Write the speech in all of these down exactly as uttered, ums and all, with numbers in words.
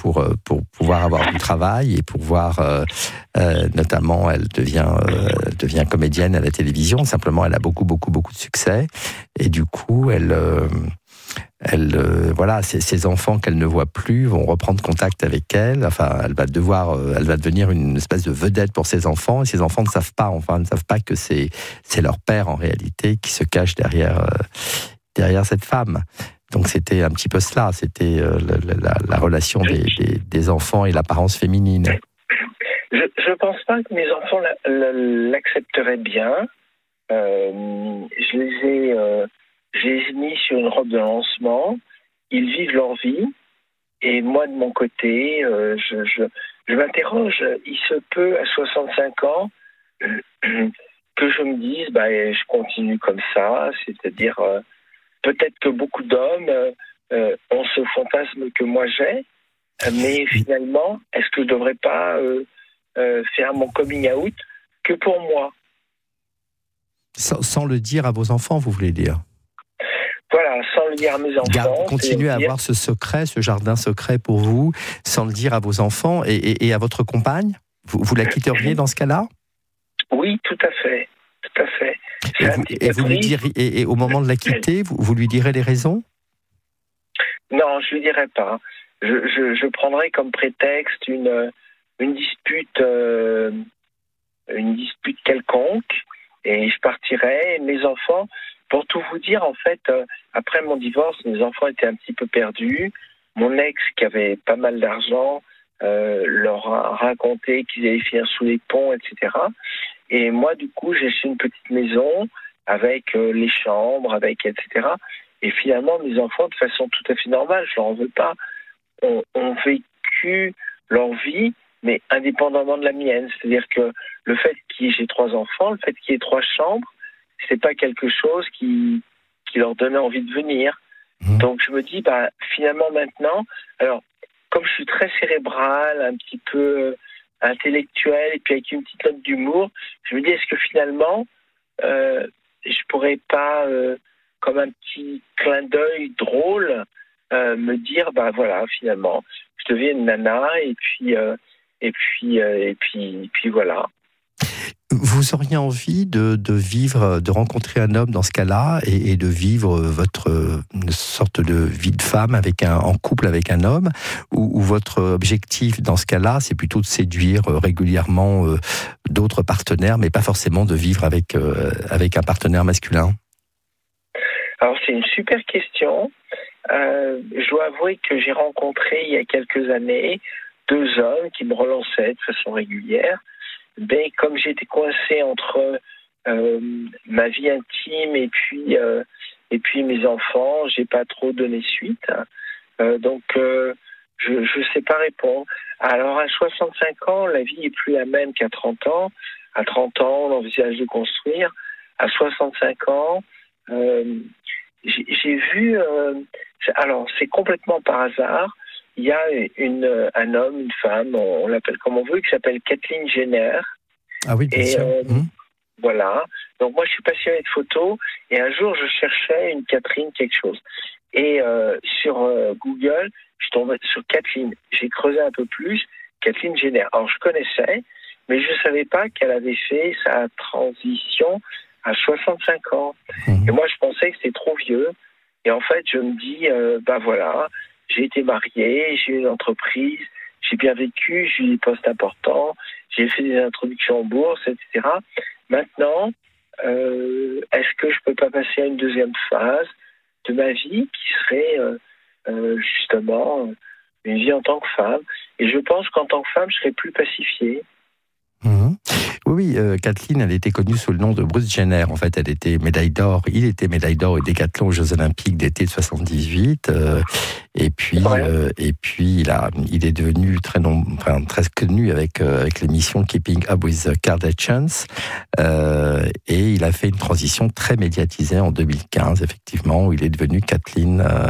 pour, pour pouvoir avoir du travail et pour voir, euh, euh, notamment, elle devient, euh, devient comédienne à la télévision. Simplement, elle a beaucoup, beaucoup, beaucoup de succès. Et du coup, elle... Euh, Elle, euh, voilà, ses, ses enfants qu'elle ne voit plus vont reprendre contact avec elle. Enfin, elle va devoir, euh, elle va devenir une espèce de vedette pour ses enfants. Et ses enfants ne savent pas, enfin, ne savent pas que c'est c'est leur père en réalité qui se cache derrière euh, derrière cette femme. Donc c'était un petit peu cela. C'était euh, la, la, la relation des, des, des enfants et l'apparence féminine. Je je pense pas que mes enfants la, la, l'accepteraient bien. Euh, je les ai euh, J'ai mis sur une robe de lancement, ils vivent leur vie, et moi de mon côté, euh, je, je, je m'interroge, il se peut à soixante-cinq ans que je me dise, bah, je continue comme ça, c'est-à-dire euh, peut-être que beaucoup d'hommes euh, ont ce fantasme que moi j'ai, mais finalement, est-ce que je ne devrais pas euh, euh, faire mon coming out que pour moi ? Sans, sans le dire à vos enfants, vous voulez dire ? Voilà, sans le dire à mes enfants. Garde, continuez à dire... avoir ce secret, ce jardin secret pour vous, sans le dire à vos enfants et, et, et à votre compagne. Vous, vous la quitteriez dans ce cas-là ? Oui, tout à fait, tout à fait. Et, vous, et, vous lui direz, et, et au moment de la quitter, vous, vous lui direz les raisons ? Non, je lui dirai pas. Je, je, je prendrai comme prétexte une, une dispute, euh, une dispute quelconque, et je partirai. Mes enfants. Pour tout vous dire, en fait, euh, après mon divorce, mes enfants étaient un petit peu perdus. Mon ex, qui avait pas mal d'argent, euh, leur a raconté qu'ils allaient finir sous les ponts, et cetera. Et moi, du coup, j'ai acheté une petite maison avec euh, les chambres, avec et cetera. Et finalement, mes enfants, de façon tout à fait normale, je leur en veux pas, ont, ont vécu leur vie, mais indépendamment de la mienne. C'est-à-dire que le fait qu'il y ait j'ai trois enfants, le fait qu'il y ait trois chambres, c'est pas quelque chose qui, qui leur donnait envie de venir. Mmh. Donc je me dis, bah, finalement maintenant, alors, comme je suis très cérébral, un petit peu euh, intellectuel, et puis avec une petite note d'humour, je me dis, est-ce que finalement, euh, je pourrais pas, euh, comme un petit clin d'œil drôle, euh, me dire, bah voilà, finalement, je deviens une nana, et puis, euh, et puis, euh, et puis, et puis voilà. Vous auriez envie de, de vivre, de rencontrer un homme dans ce cas-là et, et de vivre votre une sorte de vie de femme avec un, en couple avec un homme, ou, ou votre objectif dans ce cas-là, c'est plutôt de séduire régulièrement euh, d'autres partenaires, mais pas forcément de vivre avec, euh, avec un partenaire masculin ? Alors c'est une super question. Euh, je dois avouer que j'ai rencontré il y a quelques années deux hommes qui me relançaient de façon régulière. Ben, comme j'étais coincé entre euh, ma vie intime et puis euh, et puis mes enfants, j'ai pas trop donné suite. Euh, donc euh, je je sais pas répondre. Alors à soixante-cinq ans, la vie est plus la même qu'à trente ans. À trente ans, on envisage de construire. À soixante-cinq ans, euh, j'ai, j'ai vu. Euh, alors c'est complètement par hasard. Il y a une, un homme, une femme, on l'appelle comme on veut, qui s'appelle Kathleen Jenner. Ah oui, bien et, sûr. Euh, mmh. Voilà. Donc moi, je suis passionné de photos. Et un jour, je cherchais une Catherine quelque chose. Et euh, sur euh, Google, je tombais sur Kathleen. J'ai creusé un peu plus. Kathleen Jenner. Alors, je connaissais, mais je ne savais pas qu'elle avait fait sa transition à soixante-cinq ans. Mmh. Et moi, je pensais que c'était trop vieux. Et en fait, je me dis, euh, bah voilà, j'ai été marié, j'ai eu une entreprise, j'ai bien vécu, j'ai eu des postes importants, j'ai fait des introductions en bourse, et cetera. Maintenant, euh, est-ce que je peux pas passer à une deuxième phase de ma vie qui serait euh, euh, justement une vie en tant que femme ? Et je pense qu'en tant que femme, je serais plus pacifiée. Mmh. Oui, oui, euh, Kathleen, elle était connue sous le nom de Bruce Jenner. En fait, elle était médaille d'or. Il était médaille d'or au décathlon aux Jeux Olympiques d'été de soixante-dix-huit. Euh, et puis, euh, et puis, il a, il est devenu très nom, enfin, très connu avec euh, avec l'émission Keeping Up with the Kardashians. Euh, et il a fait une transition très médiatisée en deux mille quinze, effectivement, où il est devenu Kathleen. Euh,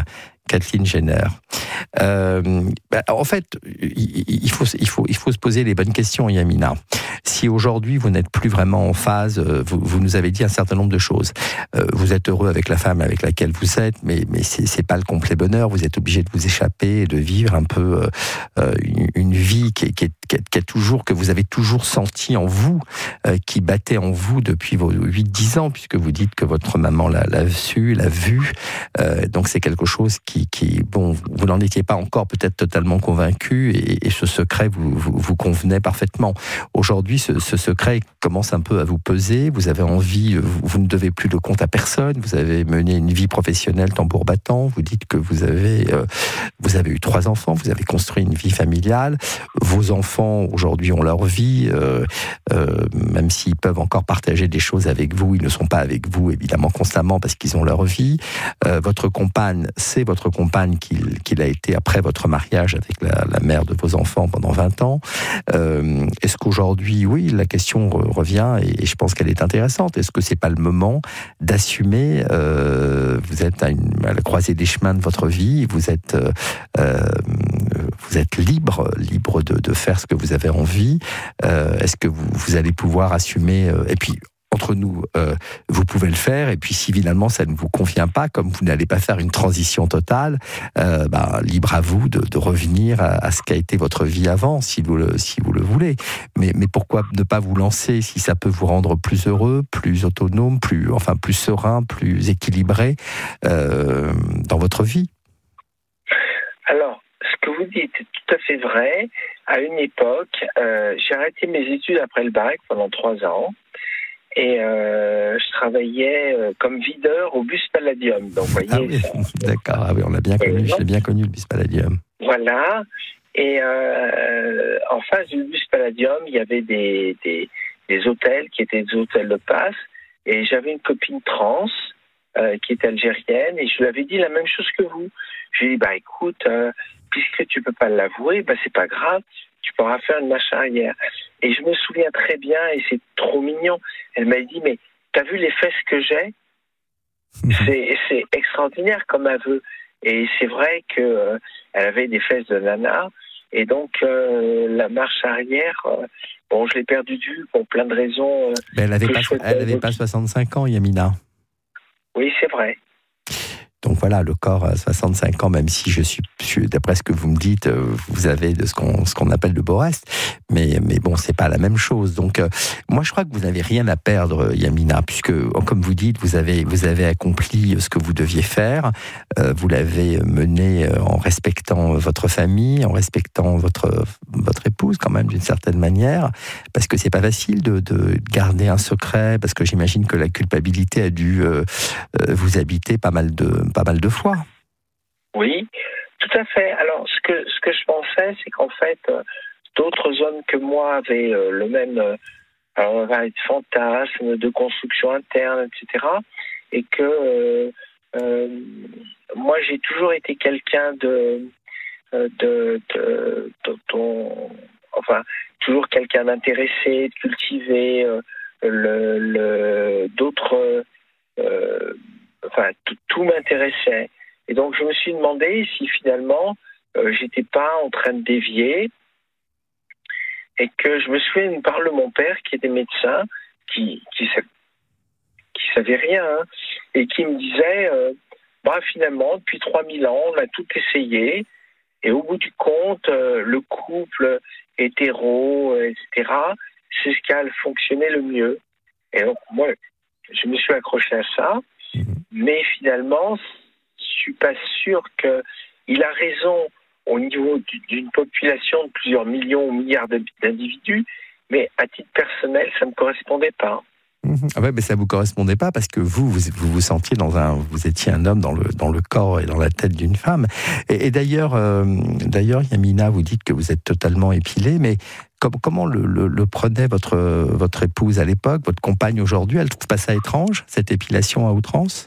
Kathleen Jenner. Euh, bah, en fait, il faut, il, faut, il faut se poser les bonnes questions, Yamina. Si aujourd'hui vous n'êtes plus vraiment en phase, vous, vous nous avez dit un certain nombre de choses. Euh, vous êtes heureux avec la femme avec laquelle vous êtes, mais, mais c'est, c'est pas le complet bonheur. Vous êtes obligé de vous échapper et de vivre un peu euh, une, une vie qui est, qui, est, qui, est, qui est toujours, que vous avez toujours senti en vous, euh, qui battait en vous depuis vos huit dix ans, puisque vous dites que votre maman l'a, l'a su, l'a vu. Euh, donc c'est quelque chose qui, qui bon, vous n'en étiez pas encore peut-être totalement convaincu, et, et ce secret vous, vous, vous convenait parfaitement. Aujourd'hui, ce, ce secret commence un peu à vous peser. Vous avez envie, vous, vous ne devez plus le compte à personne. Vous avez mené une vie professionnelle tambour battant. Vous dites que vous avez, euh, vous avez eu trois enfants. Vous avez construit une vie familiale. Vos enfants aujourd'hui ont leur vie, euh, euh, même s'ils peuvent encore partager des choses avec vous, ils ne sont pas avec vous évidemment constamment parce qu'ils ont leur vie. Euh, votre compagne, c'est votre compagne qu'il, qu'il a été après votre mariage avec la, la mère de vos enfants pendant vingt ans. Euh, est-ce qu'aujourd'hui, oui, la question revient et, et je pense qu'elle est intéressante. Est-ce que c'est pas le moment d'assumer, euh, vous êtes à, une, à la croisée des chemins de votre vie, vous êtes, euh, vous êtes libre, libre de, de faire ce que vous avez envie. Euh, est-ce que vous, vous allez pouvoir assumer, euh, et puis entre nous, euh, vous pouvez le faire, et puis si finalement ça ne vous convient pas, comme vous n'allez pas faire une transition totale, euh, bah, libre à vous de, de revenir à, à ce qu'a été votre vie avant, si vous le, si vous le voulez. Mais, mais pourquoi ne pas vous lancer si ça peut vous rendre plus heureux, plus autonome, plus, enfin, plus serein, plus équilibré euh, dans votre vie? Alors, ce que vous dites est tout à fait vrai. À une époque, euh, j'ai arrêté mes études après le bac pendant trois ans. Et euh, je travaillais euh, comme videur au bus Palladium. Donc, voyez, ah oui, ça, d'accord, ah oui, on l'a bien connu, je l'ai bien connu le bus Palladium. Voilà. Et euh, en face du bus Palladium, il y avait des, des, des hôtels qui étaient des hôtels de passe. Et j'avais une copine trans euh, qui était algérienne, et je lui avais dit la même chose que vous. Je lui ai dit, bah écoute, euh, puisque tu peux pas l'avouer, bah c'est pas grave, tu pourras faire une marche arrière. Et je me souviens très bien, et c'est trop mignon, elle m'a dit, mais t'as vu les fesses que j'ai? c'est, c'est extraordinaire comme aveu. Et c'est vrai qu'elle euh, avait des fesses de nana, et donc euh, la marche arrière, euh, bon, je l'ai perdue de vue pour plein de raisons. Euh, mais elle n'avait pas, elle avait pas soixante-cinq ans, Yamina. Oui, c'est vrai. Donc voilà, le corps à soixante-cinq ans, même si je suis, d'après ce que vous me dites, vous avez de ce qu'on, ce qu'on appelle le beau reste, mais, mais bon, c'est pas la même chose. Donc, euh, moi, je crois que vous n'avez rien à perdre, Yamina, puisque, comme vous dites, vous avez, vous avez accompli ce que vous deviez faire, euh, vous l'avez mené en respectant votre famille, en respectant votre, votre épouse, quand même, d'une certaine manière, parce que c'est pas facile de, de garder un secret, parce que j'imagine que la culpabilité a dû euh, vous habiter pas mal de pas mal de fois. Oui, tout à fait. Alors, ce que, ce que je pensais, c'est qu'en fait, euh, d'autres hommes que moi avaient euh, le même euh, alors on va parler de fantasme, de construction interne, et cetera. Et que euh, euh, moi, j'ai toujours été quelqu'un de, de, de, de, de ton, enfin, toujours quelqu'un d'intéressé, de cultivé, euh, le, le, d'autres... Euh, Enfin, tout, tout m'intéressait. Et donc, je me suis demandé si finalement, euh, j'étais pas en train de dévier. Et que je me souviens d'une parole de mon père, qui était médecin, qui, qui, qui savait rien, hein, et qui me disait, euh, bah, finalement, depuis trois mille ans, on a tout essayé. Et au bout du compte, euh, le couple hétéro, et cetera, c'est ce qui a fonctionné le mieux. Et donc, moi, je me suis accroché à ça. Mais finalement, je ne suis pas sûr qu'il a raison au niveau d'une population de plusieurs millions ou milliards d'individus, mais à titre personnel, ça ne me correspondait pas. Ah ouais, mais ça vous correspondait pas parce que vous, vous vous, vous sentiez dans un, vous étiez un homme dans le dans le corps et dans la tête d'une femme. Et, et d'ailleurs, euh, d'ailleurs, Yamina, vous dites que vous êtes totalement épilée, mais com- comment le, le, le prenait votre votre épouse à l'époque, votre compagne aujourd'hui? Elle trouve pas ça étrange, cette épilation à outrance?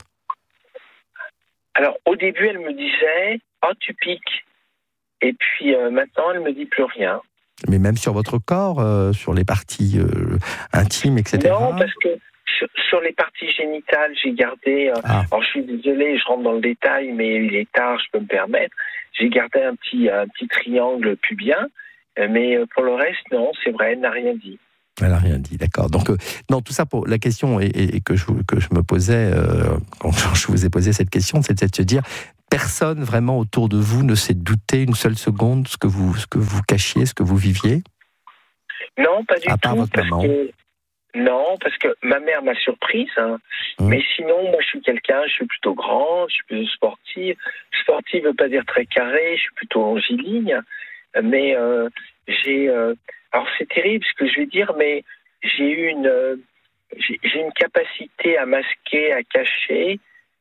Alors, au début, elle me disait « Oh, tu piques ». Et puis, euh, maintenant, elle me dit plus rien. Mais même sur votre corps, euh, sur les parties euh, intimes, et cetera. Non, parce que sur, sur les parties génitales, j'ai gardé. Euh, ah. Alors, je suis désolé, je rentre dans le détail, mais il est tard, je peux me permettre. J'ai gardé un petit, un petit triangle pubien, mais pour le reste, non, c'est vrai, elle n'a rien dit. Elle n'a rien dit, d'accord. Donc, euh, non, tout ça pour la question et, et, et que, je, que je me posais euh, quand je vous ai posé cette question, c'était de se dire, personne vraiment autour de vous ne s'est douté une seule seconde ce que vous, ce que vous cachiez, ce que vous viviez? Non, pas du à part tout. Votre parce maman. que, non, parce que ma mère m'a surprise. Hein. Mmh. Mais sinon, moi, je suis quelqu'un, je suis plutôt grand, je suis plutôt sportive. Sportive ne veut pas dire très carré, je suis plutôt longiligne. Mais euh, j'ai... Euh, alors, c'est terrible ce que je vais dire, mais j'ai eu une... Euh, j'ai, j'ai une capacité à masquer, à cacher,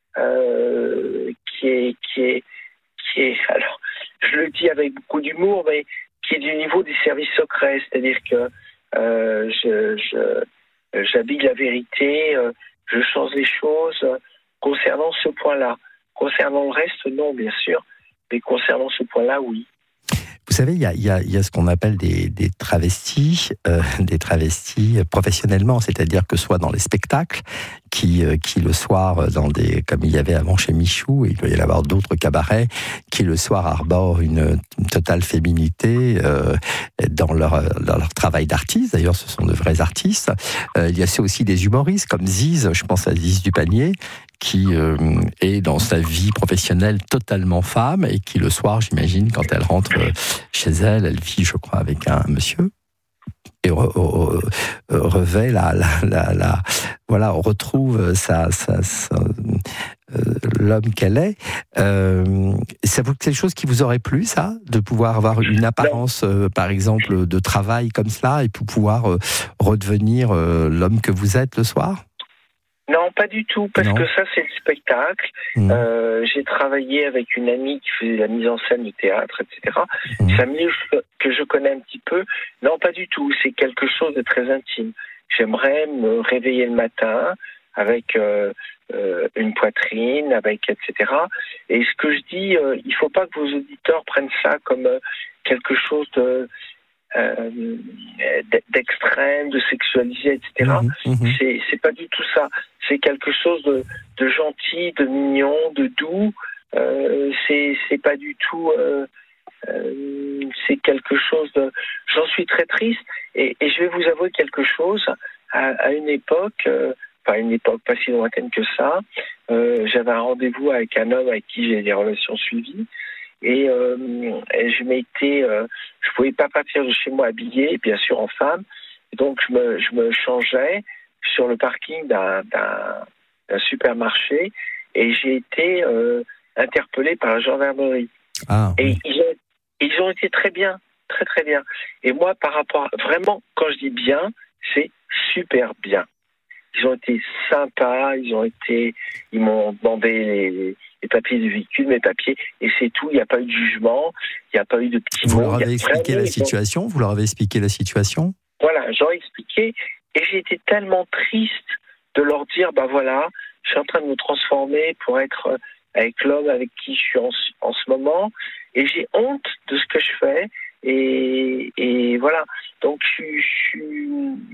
euh, qui est... Qui est, qui est alors, je le dis avec beaucoup d'humour, mais qui est du niveau des services secrets. C'est-à-dire que euh, je... je j'habille la vérité, euh, je change les choses euh, concernant ce point-là. Concernant le reste, non, bien sûr, mais concernant ce point-là, oui. Vous savez, il y a, il y a, il y a ce qu'on appelle des, des travestis, euh, des travestis professionnellement, c'est-à-dire que soit dans les spectacles, qui, euh, qui le soir, dans des, comme il y avait avant chez Michou, et il doit y avoir d'autres cabarets, qui le soir arborent une, une totale féminité euh, dans, leur, dans leur travail d'artiste. D'ailleurs, ce sont de vrais artistes. Euh, il y a aussi des humoristes comme Ziz, je pense à Ziz du Panier, qui euh, est dans sa vie professionnelle totalement femme et qui le soir, j'imagine, quand elle rentre chez elle, elle vit, je crois, avec un monsieur et re, re, revêt la, la, la, la, voilà, on retrouve sa, sa, sa euh, l'homme qu'elle est. Euh, c'est quelque chose qui vous aurait plu, ça, de pouvoir avoir une apparence, euh, par exemple, de travail comme cela et pour pouvoir euh, redevenir euh, l'homme que vous êtes le soir? Non, pas du tout, parce non. que ça, c'est le spectacle. Mmh. Euh, j'ai travaillé avec une amie qui faisait la mise en scène du théâtre, et cetera. Mmh. C'est un milieu que je connais un petit peu. Non, pas du tout. C'est quelque chose de très intime. J'aimerais me réveiller le matin avec euh, euh, une poitrine, avec et cetera. Et ce que je dis, euh, il ne faut pas que vos auditeurs prennent ça comme euh, quelque chose de... Euh, d'extrême, de sexualisé, et cetera. Mmh, mmh. C'est, c'est pas du tout ça. C'est quelque chose de, de gentil, de mignon, de doux. Euh, c'est, c'est pas du tout. Euh, euh, c'est quelque chose de. J'en suis très triste. Et, et je vais vous avouer quelque chose. À, à une époque, euh, pas une époque pas si lointaine que ça, euh, j'avais un rendez-vous avec un homme avec qui j'ai des relations suivies. Et, euh, et je m'étais, euh, je pouvais pas partir de chez moi habillée, bien sûr en femme. Donc je me, je me changeais sur le parking d'un, d'un, d'un supermarché et j'ai été euh, interpellé par la gendarmerie. Ah, et oui. ils ont, ils ont été très bien, très très bien. Et moi, par rapport, à, vraiment, quand je dis bien, c'est super bien. Ils ont été sympas, ils ont été, ils m'ont demandé les, les papiers du véhicule, mes papiers, et c'est tout. Il n'y a pas eu de jugement, il n'y a pas eu de petits mots. Vous leur avez expliqué la situation. Vous leur avez expliqué la situation. Voilà, j'aurais expliqué, et j'ai été tellement triste de leur dire, bah voilà, je suis en train de me transformer pour être avec l'homme avec qui je suis en, en ce moment, et j'ai honte de ce que je fais, et, et voilà. Donc je, je suis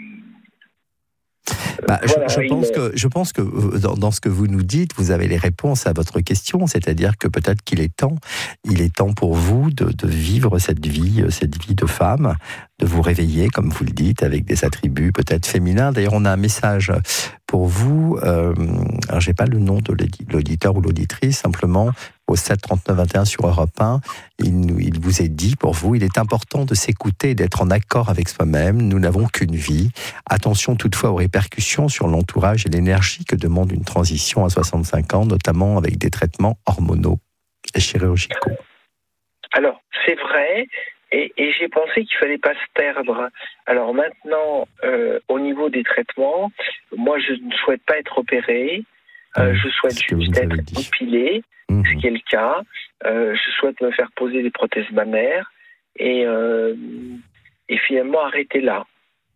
Bah, voilà, je, je, pense que, je pense que dans, dans ce que vous nous dites, vous avez les réponses à votre question, c'est-à-dire que peut-être qu'il est temps, il est temps pour vous de, de vivre cette vie, cette vie de femme, de vous réveiller, comme vous le dites, avec des attributs peut-être féminins. D'ailleurs, on a un message pour vous. Euh, alors, j'ai pas le nom de l'auditeur ou l'auditrice, simplement au sept trente-neuf vingt et un sur Europe un, il, il vous est dit pour vous, il est important de s'écouter et d'être en accord avec soi-même. Nous n'avons qu'une vie. Attention toutefois aux répercussions sur l'entourage et l'énergie que demande une transition à soixante-cinq ans, notamment avec des traitements hormonaux et chirurgicaux. Alors, c'est vrai. Et, et j'ai pensé qu'il fallait pas se perdre. Alors maintenant, euh, au niveau des traitements, moi je ne souhaite pas être opérée. Euh, je souhaite juste être épilée, mmh. ce qui est le cas. Euh, je souhaite me faire poser des prothèses mammaires et, euh, et finalement arrêter là.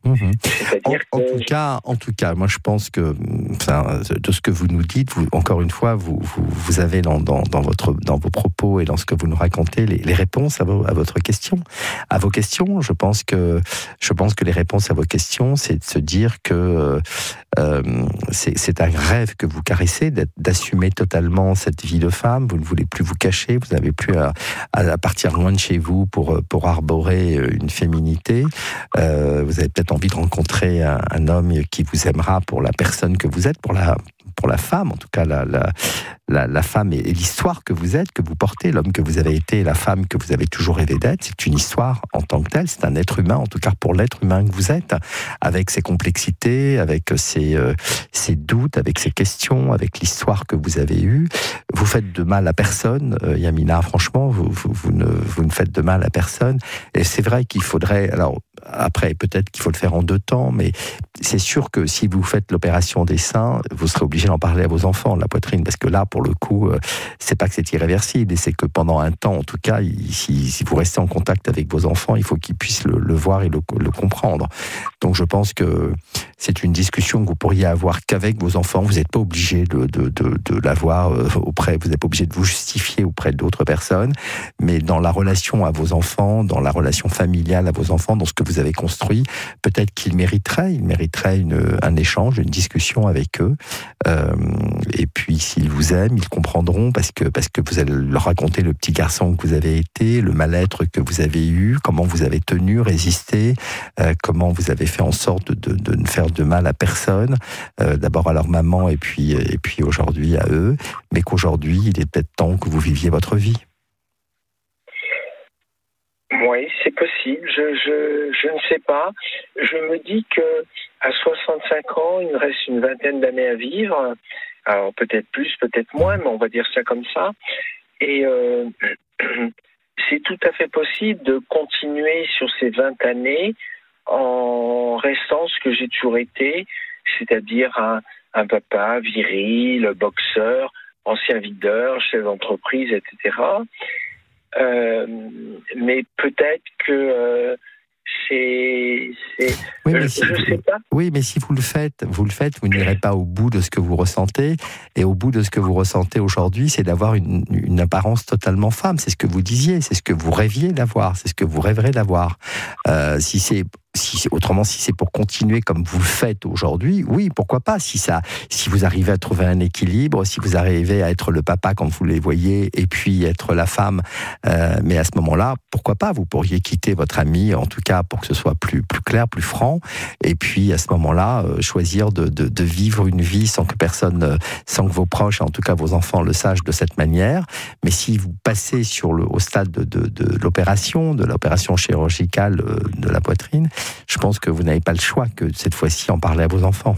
Mmh. En, en tout cas, en tout cas, moi je pense que, enfin, de ce que vous nous dites, vous, encore une fois, vous, vous, vous avez dans, dans, dans, votre, dans vos propos et dans ce que vous nous racontez les, les réponses à, vos, à votre question, à vos questions. Je pense que, je pense que les réponses à vos questions, c'est de se dire que euh, c'est, c'est un rêve que vous caressez, d'assumer totalement cette vie de femme. Vous ne voulez plus vous cacher, vous n'avez plus à, à partir loin de chez vous pour, pour arborer une féminité. Euh, vous avez peut-être envie de rencontrer un, un homme qui vous aimera pour la personne que vous êtes, pour la, pour la femme, en tout cas la, la, la, la femme et, et l'histoire que vous êtes, que vous portez, l'homme que vous avez été, la femme que vous avez toujours rêvé d'être. C'est une histoire en tant que telle, c'est un être humain, en tout cas pour l'être humain que vous êtes, avec ses complexités, avec ses, euh, ses doutes, avec ses questions, avec l'histoire que vous avez eue. Vous faites de mal à personne, euh, Yamina, franchement, vous, vous, vous, ne, vous ne faites de mal à personne. Et c'est vrai qu'il faudrait, alors après, peut-être qu'il faut le faire en deux temps, mais c'est sûr que si vous faites l'opération des seins, vous serez obligé d'en parler à vos enfants, de la poitrine, parce que là, pour le coup, c'est pas que c'est irréversible, et c'est que pendant un temps, en tout cas, si, si vous restez en contact avec vos enfants, il faut qu'ils puissent le, le voir et le, le comprendre. Donc je pense que c'est une discussion que vous pourriez avoir qu'avec vos enfants. Vous n'êtes pas obligé de, de, de, de l'avoir auprès, vous n'êtes pas obligé de vous justifier auprès d'autres personnes, mais dans la relation à vos enfants, dans la relation familiale à vos enfants, dans ce que vous avez construit, peut-être qu'ils mériteraient, ils mériteraient une, un échange, une discussion avec eux. Euh, et puis, s'ils vous aiment, ils comprendront parce que, parce que vous allez leur raconter le petit garçon que vous avez été, le mal-être que vous avez eu, comment vous avez tenu, résisté, euh, comment vous avez fait en sorte de, de, de ne faire de mal à personne, euh, d'abord à leur maman et puis, et puis aujourd'hui à eux, mais qu'aujourd'hui, il est peut-être temps que vous viviez votre vie. Oui, c'est possible. Je, je, je ne sais pas. Je me dis que à soixante-cinq ans, il me reste une vingtaine d'années à vivre. Alors peut-être plus, peut-être moins, mais on va dire ça comme ça. Et euh, c'est tout à fait possible de continuer sur ces vingt années en restant ce que j'ai toujours été, c'est-à-dire un, un papa viril, boxeur, ancien videur, chef d'entreprise, et cetera. Euh, mais peut-être que euh, c'est, c'est... Oui, mais je, si je vous... sais pas. Oui, mais si vous le faites, vous le faites, vous n'irez pas au bout de ce que vous ressentez. Et au bout de ce que vous ressentez aujourd'hui, c'est d'avoir une, une apparence totalement femme. C'est ce que vous disiez, c'est ce que vous rêviez d'avoir, c'est ce que vous rêverez d'avoir. Euh, si c'est Si, autrement, si c'est pour continuer comme vous le faites aujourd'hui, oui, pourquoi pas. Si ça, si vous arrivez à trouver un équilibre, si vous arrivez à être le papa quand vous les voyez, et puis être la femme, euh, mais à ce moment-là, pourquoi pas. Vous pourriez quitter votre ami, en tout cas pour que ce soit plus plus clair, plus franc, et puis à ce moment-là, euh, choisir de, de de vivre une vie sans que personne, euh, sans que vos proches, en tout cas vos enfants, le sachent de cette manière. Mais si vous passez sur le au stade de de, de l'opération, de l'opération chirurgicale euh, de la poitrine, je pense que vous n'avez pas le choix que cette fois-ci en parler à vos enfants.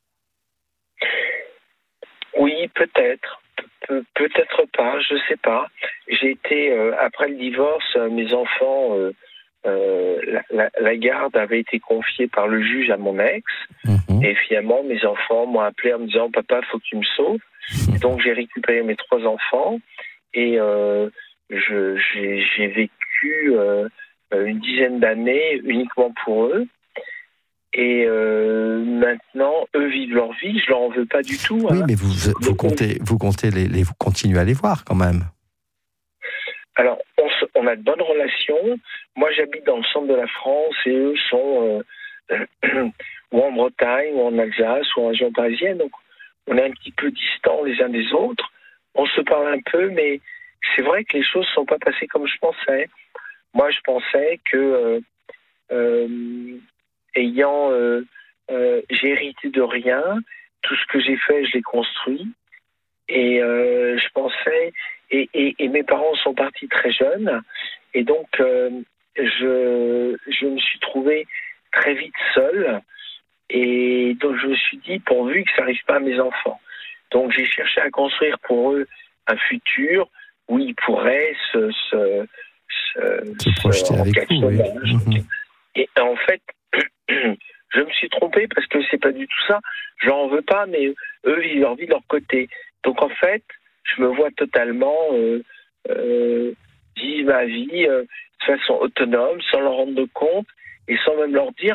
Oui, peut-être. Pe- peut-être pas, je sais pas. J'ai été, euh, après le divorce, euh, mes enfants, euh, euh, la, la, la garde avait été confiée par le juge à mon ex. Mmh. Et finalement, mes enfants m'ont appelé en me disant « Papa, il faut que tu me sauves. Mmh. » Et donc, j'ai récupéré mes trois enfants et euh, je, j'ai, j'ai vécu... Euh, une dizaine d'années uniquement pour eux. Et euh, maintenant, eux vivent leur vie, je leur en veux pas du tout. Oui, hein. mais vous, vous comptez, vous comptez les, les, vous continuez à les voir quand même. Alors, on, se, on a de bonnes relations. Moi, j'habite dans le centre de la France et eux sont euh, ou en Bretagne, ou en Alsace, ou en région parisienne. Donc, on est un petit peu distants les uns des autres. On se parle un peu, mais c'est vrai que les choses ne sont pas passées comme je pensais. Moi, je pensais que, euh, euh, ayant, euh, euh, j'ai hérité de rien, tout ce que j'ai fait, je l'ai construit. Et euh, je pensais, et, et, et mes parents sont partis très jeunes, et donc euh, je, je me suis trouvé très vite seul. Et donc je me suis dit, pourvu que ça n'arrive pas à mes enfants. Donc j'ai cherché à construire pour eux un futur où ils pourraient se... se se projeter avec vous, oui. Mmh. Et en fait, je me suis trompé parce que c'est pas du tout ça. Je n'en veux pas, mais eux vivent leur vie de leur côté. Donc en fait, je me vois totalement euh, euh, vivre ma vie euh, de façon autonome, sans leur rendre compte et sans même leur dire. Alors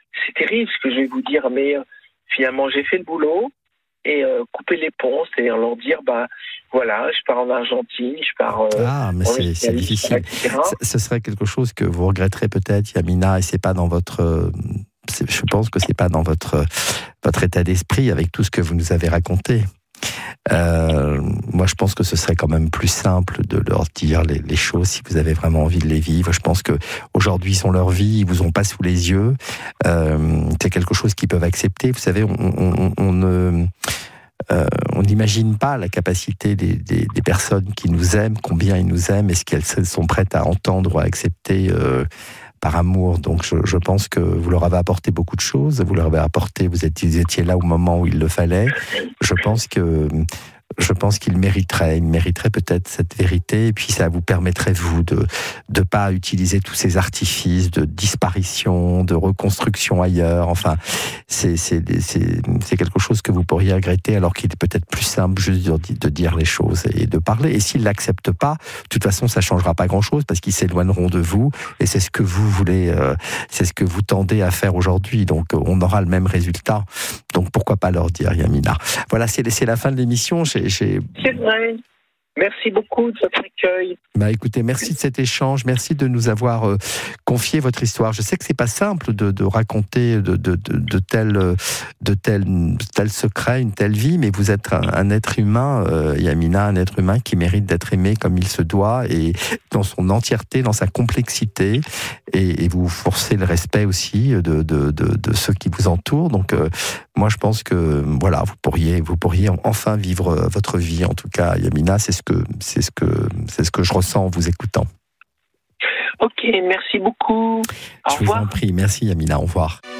c'est terrible ce que je vais vous dire, mais euh, finalement, j'ai fait le boulot et euh, couper les ponts, c'est-à-dire leur dire, bah voilà, je pars en Argentine, je pars euh, ah, mais en c'est, c'est difficile. et cetera. Ce serait quelque chose que vous regretterez peut-être, Yamina, et c'est pas dans votre... C'est, je pense que c'est pas dans votre, votre état d'esprit avec tout ce que vous nous avez raconté. Euh, moi, je pense que ce serait quand même plus simple de leur dire les, les choses si vous avez vraiment envie de les vivre. Je pense que aujourd'hui, ils ont leur vie, ils vous ont pas sous les yeux. Euh, c'est quelque chose qu'ils peuvent accepter. Vous savez, on, on, on ne euh, on n'imagine pas la capacité des, des, des personnes qui nous aiment, combien ils nous aiment, et ce qu'elles sont prêtes à entendre ou à accepter. Euh, par amour. Donc je, je pense que vous leur avez apporté beaucoup de choses, vous leur avez apporté, vous étiez, vous étiez là au moment où il le fallait. Je pense que je pense qu'il mériterait, il mériterait peut-être cette vérité, et puis ça vous permettrait, vous, de ne pas utiliser tous ces artifices de disparition, de reconstruction ailleurs. Enfin, c'est, c'est, c'est, c'est quelque chose que vous pourriez regretter, alors qu'il est peut-être plus simple juste de, de dire les choses et de parler. Et s'ils ne l'acceptent pas, de toute façon, ça ne changera pas grand-chose, parce qu'ils s'éloigneront de vous, et c'est ce que vous voulez, euh, c'est ce que vous tendez à faire aujourd'hui. Donc, on aura le même résultat. Donc, pourquoi pas leur dire, Yamina. Voilà, c'est, c'est la fin de l'émission. J'ai, j'ai... C'est vrai. Merci beaucoup de votre accueil. Bah écoutez, merci de cet échange, merci de nous avoir euh, confié votre histoire. Je sais que c'est pas simple de, de raconter de, de, de, de tels de tel, tel secrets, une telle vie, mais vous êtes un, un être humain, euh, Yamina, un être humain qui mérite d'être aimé comme il se doit, et dans son entièreté, dans sa complexité, et, et vous forcez le respect aussi de, de, de, de ceux qui vous entourent. Donc euh, moi je pense que voilà, vous pourriez, vous pourriez enfin vivre votre vie, en tout cas, Yamina, c'est ce que c'est ce que c'est ce que je ressens en vous écoutant. Ok, merci beaucoup. Au je revoir. vous en prie, merci Yamina, au revoir.